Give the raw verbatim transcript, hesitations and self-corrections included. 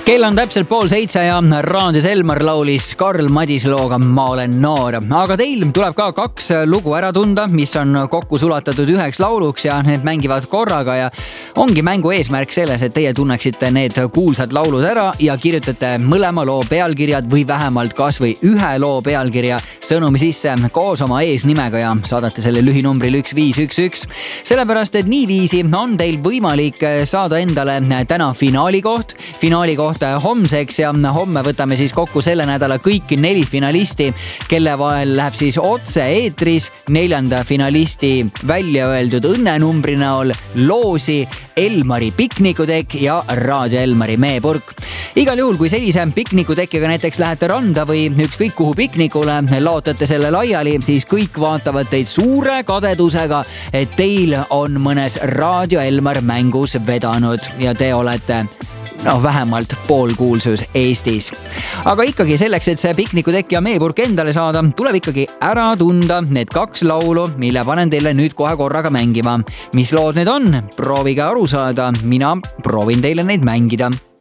Kell on täpselt pool seitse ja raadios Elmar laulis Karl Madise looga Ma olen noor. Aga teil tuleb ka kaks lugu ära tunda, mis on kokku sulatatud üheks lauluks ja need mängivad korraga ja ongi mängu eesmärk selles, et teie tunneksite need kuulsad laulud ära ja kirjutate mõlema loo pealkirjad või vähemalt kas või ühe loo pealkirja sõnumi sisse koos oma eesnimega ja saadate selle lühinumbril üks viis üks üks. Sellepärast, et niiviisi on teil võimalik saada endale täna finaali koht, finaali koht homseks ja homme võtame siis kokku selle nädala kõiki neli finalisti, kelle vahel läheb siis otse eetris neljanda finalisti välja öeldud õnnenumbri näol loosi Elmari piknikutekk ja Raadio Elmari meepurk. Igal juhul, kui sellise piknikutekkiga näiteks lähete randa või ükskõik kuhu piknikule, laotate selle laiali, siis kõik vaatavad teid suure kadedusega, et teil on mõnes Raadio Elmar mängus vedanud ja te olete no vähemalt poolkuulsus Eestis. Aga ikkagi selleks, et see piknikutekk ja meepurk endale saada, tuleb ikkagi ära tunda need kaks laulu, mille panen teile nüüd kohe korraga mängima. Mis lood need on? Proovige aru saada, mina proovin teile neid mängida.